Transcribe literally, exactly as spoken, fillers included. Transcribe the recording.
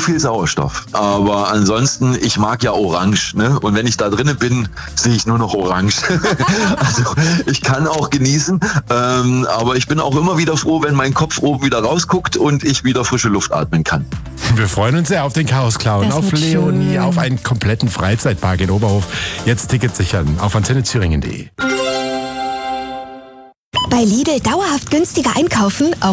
viel Sauerstoff. Aber ansonsten, ich mag ja Orange, ne? Und wenn ich da drinnen bin, sehe ich nur noch Orange. Also ich kann auch genießen, ähm, aber ich bin auch immer wieder froh, wenn mein Kopf oben wieder rausguckt und ich wieder frische Luft atmen kann. Wir freuen uns sehr auf den Chaos-Clown, auf Leonie, schön. Auf einen kompletten Freizeitpark in Oberhof. Jetzt Tickets sichern auf antenne thüringen punkt de. Bei Lidl dauerhaft günstiger einkaufen, auch